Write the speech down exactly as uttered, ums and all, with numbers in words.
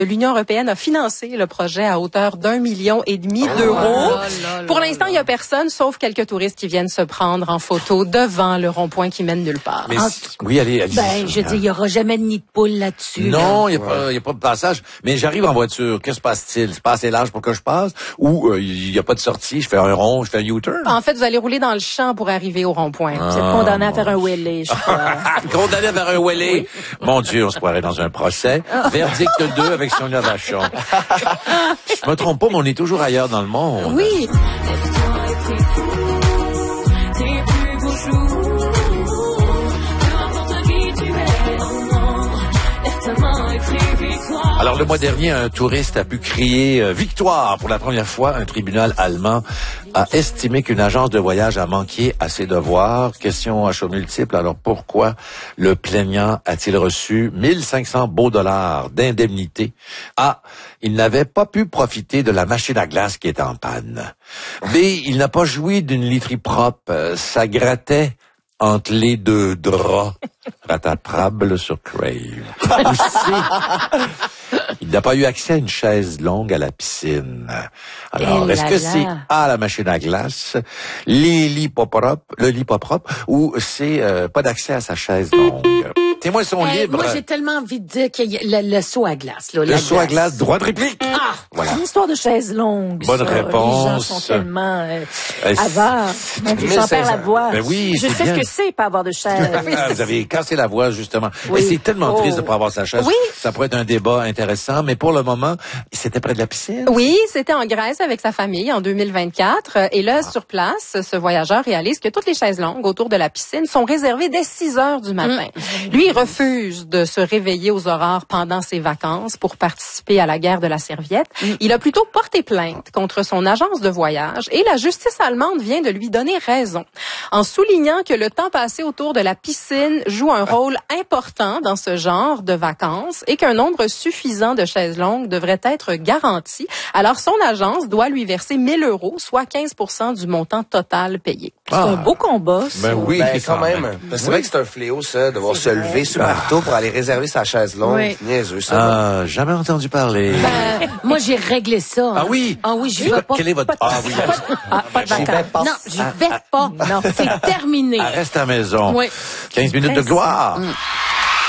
L'Union européenne a financé le projet à hauteur d'un million et demi Oh d'euros. là là Pour là l'instant, il là. y a personne, sauf quelques touristes qui viennent se prendre en photo devant le rond-point qui mène nulle part. Mais Ah, si- oui, allez, allez. Ben, je dis, il y aura jamais de nid de poule là-dessus. Non, il là. n'y a, pas- y a pas de passage. Mais j'arrive en voiture. Que se passe-t-il? C'est pas assez large pour que je passe? Ou il n'y a pas de sortie? Je fais un rond, je fais un U-turn? En fait, vous allez rouler dans le champ pour arriver au rond-point. Vous êtes condamné à faire un wheelie, je crois. Condamné vers un wheelie. Mon Dieu, on se croirait dans un procès. Verdict deux avec Sonia Vachon. Je me trompe pas, mais on est toujours ailleurs dans le monde. Oui. Alors, le mois dernier, un touriste a pu crier euh, « Victoire » pour la première fois. Un tribunal allemand a estimé qu'une agence de voyage a manqué à ses devoirs. Question à choix multiples. Alors, pourquoi le plaignant a-t-il reçu mille cinq cents beaux dollars d'indemnité? A. Il n'avait pas pu profiter de la machine à glace qui était en panne. B. Il n'a pas joui d'une literie propre. Euh, Ça grattait entre les deux draps. Rattrapable sur Crave. Ou C. Il n'a pas eu accès à une chaise longue à la piscine. Alors, Eh est-ce là que là. c'est A, la machine à glace, les lits pas propres, le lit pas propre, ou c'est euh, pas d'accès à sa chaise longue? Témoins sont Hey, libres. moi, j'ai tellement envie de dire qu'il y a le, le saut à glace. Là, Le la saut à glace, droit de réplique. Ah, Voilà. c'est une histoire de chaise longue. Bonne ça. réponse. Les gens sont tellement euh, Euh, avares. Donc, c'est- j'en perds la voix. Ben oui, je c'est sais bien. ce que c'est, pas avoir de chaise. Ah, vous avez cassé la voix, justement. Oui. Mais c'est tellement Oh. triste de pas avoir sa chaise. Oui. Ça pourrait être un débat intéressant, mais pour le moment, c'était près de la piscine. Oui, c'était en Grèce avec sa famille en deux mille vingt-quatre. Et là, sur place, ce voyageur réalise que toutes les chaises longues autour de la piscine sont réservées dès six heures du matin. Lui, il refuse de se réveiller aux aurores pendant ses vacances pour participer à la guerre de la serviette. Il a plutôt porté plainte contre son agence de voyage et la justice allemande vient de lui donner raison en soulignant que le temps passé autour de la piscine joue un rôle important dans ce genre de vacances et qu'un nombre suffisant de chaises longues devrait être garanti. Alors, son agence doit lui verser mille euros, soit quinze pour cent du montant total payé. C'est un beau combat, ça. Ben oui, Ben, quand même. Parce que C'est vrai que c'est un fléau, ça, devoir se lever sur le marteau pour aller réserver sa chaise longue. Oui. C'est niaiseux, ça. Ah, jamais entendu parler. Euh, moi, j'ai réglé ça. hein. Ah oui? Ah oui, je vais pas. Quel est votre... pas- Ah oui. Ah, pas de J'y vais vacances. pas. Non, je vais pas. Non, c'est terminé. Elle reste à la maison. Oui. quinze minutes de gloire.